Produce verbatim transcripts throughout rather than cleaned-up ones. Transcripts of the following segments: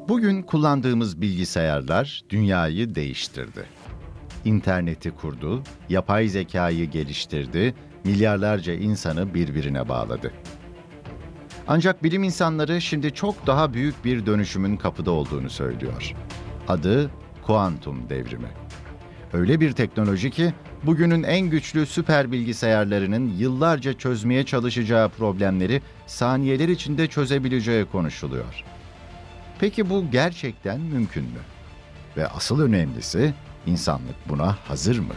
Bugün kullandığımız bilgisayarlar dünyayı değiştirdi. İnterneti kurdu, yapay zekayı geliştirdi, milyarlarca insanı birbirine bağladı. Ancak bilim insanları şimdi çok daha büyük bir dönüşümün kapıda olduğunu söylüyor. Adı kuantum devrimi. Öyle bir teknoloji ki bugünün en güçlü süper bilgisayarlarının yıllarca çözmeye çalışacağı problemleri saniyeler içinde çözebileceği konuşuluyor. Peki bu gerçekten mümkün mü? Ve asıl önemlisi, insanlık buna hazır mı?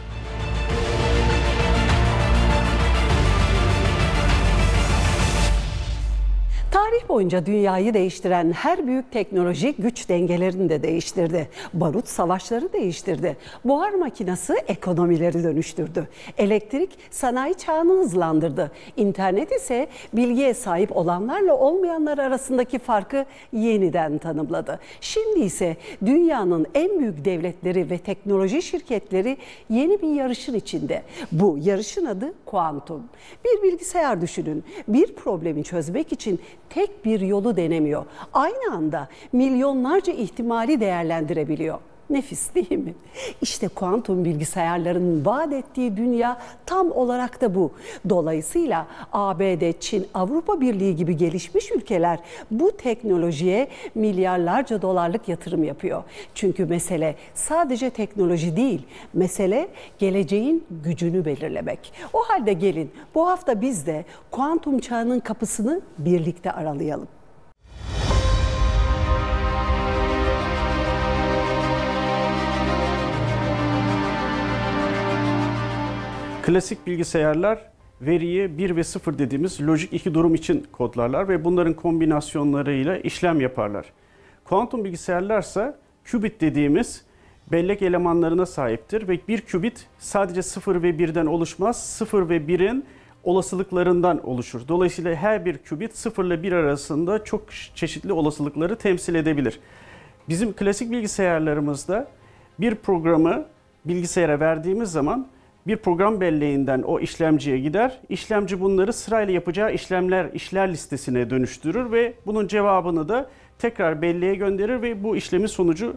Tarih boyunca dünyayı değiştiren her büyük teknoloji güç dengelerini de değiştirdi. Barut savaşları değiştirdi. Buhar makinesi ekonomileri dönüştürdü. Elektrik sanayi çağını hızlandırdı. İnternet ise bilgiye sahip olanlarla olmayanlar arasındaki farkı yeniden tanımladı. Şimdi ise dünyanın en büyük devletleri ve teknoloji şirketleri yeni bir yarışın içinde. Bu yarışın adı kuantum. Bir bilgisayar düşünün. Bir problemi çözmek için tek bir yolu denemiyor. Aynı anda milyonlarca ihtimali değerlendirebiliyor. Nefis değil mi? İşte kuantum bilgisayarların vaat ettiği dünya tam olarak da bu. Dolayısıyla A B D, Çin, Avrupa Birliği gibi gelişmiş ülkeler bu teknolojiye milyarlarca dolarlık yatırım yapıyor. Çünkü mesele sadece teknoloji değil, mesele geleceğin gücünü belirlemek. O halde gelin bu hafta biz de kuantum çağının kapısını birlikte aralayalım. Klasik bilgisayarlar veriyi bir ve sıfır dediğimiz lojik iki durum için kodlarlar ve bunların kombinasyonlarıyla işlem yaparlar. Kuantum bilgisayarlarsa qubit dediğimiz bellek elemanlarına sahiptir ve bir qubit sadece sıfır ve birden oluşmaz, sıfır ve birin olasılıklarından oluşur. Dolayısıyla her bir qubit sıfır ile bir arasında çok çeşitli olasılıkları temsil edebilir. Bizim klasik bilgisayarlarımızda bir programı bilgisayara verdiğimiz zaman bir program belleğinden o işlemciye gider. İşlemci bunları sırayla yapacağı işlemler, işler listesine dönüştürür ve bunun cevabını da tekrar belleğe gönderir ve bu işlemin sonucu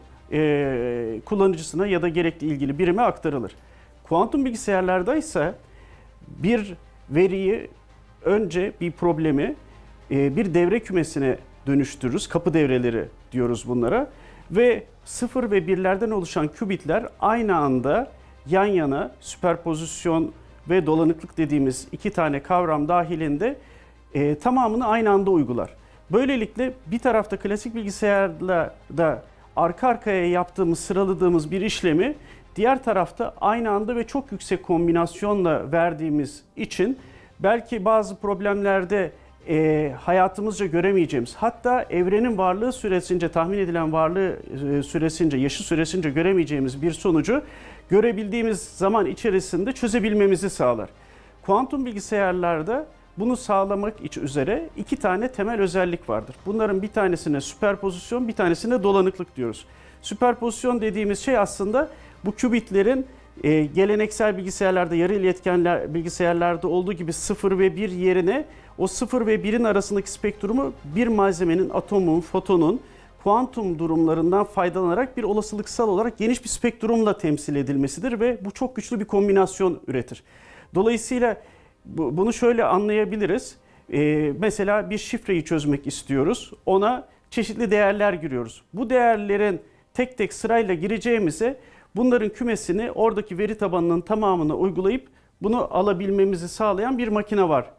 e, kullanıcısına ya da gerekli ilgili birime aktarılır. Kuantum bilgisayarlarda ise bir veriyi önce bir problemi e, bir devre kümesine dönüştürürüz. Kapı devreleri diyoruz bunlara ve sıfır ve birlerden oluşan qubitler aynı anda yan yana süperpozisyon ve dolanıklık dediğimiz iki tane kavram dahilinde e, tamamını aynı anda uygular. Böylelikle bir tarafta klasik bilgisayarla da arka arkaya yaptığımız, sıraladığımız bir işlemi diğer tarafta aynı anda ve çok yüksek kombinasyonla verdiğimiz için belki bazı problemlerde e, hayatımızca göremeyeceğimiz, hatta evrenin varlığı süresince, tahmin edilen varlığı e, süresince, yaşı süresince göremeyeceğimiz bir sonucu görebildiğimiz zaman içerisinde çözebilmemizi sağlar. Kuantum bilgisayarlarda bunu sağlamak üzere iki tane temel özellik vardır. Bunların bir tanesine süperpozisyon, bir tanesine dolanıklık diyoruz. Süperpozisyon dediğimiz şey aslında bu qubitlerin e, geleneksel bilgisayarlarda, yarı iletkenler bilgisayarlarda olduğu gibi sıfır ve bir yerine o sıfır ve birin arasındaki spektrumu bir malzemenin, atomun, fotonun, kuantum durumlarından faydalanarak bir olasılıksal olarak geniş bir spektrumla temsil edilmesidir ve bu çok güçlü bir kombinasyon üretir. Dolayısıyla bu, bunu şöyle anlayabiliriz. Ee, mesela bir şifreyi çözmek istiyoruz. Ona çeşitli değerler giriyoruz. Bu değerlerin tek tek sırayla gireceğimize bunların kümesini oradaki veri tabanının tamamına uygulayıp bunu alabilmemizi sağlayan bir makine var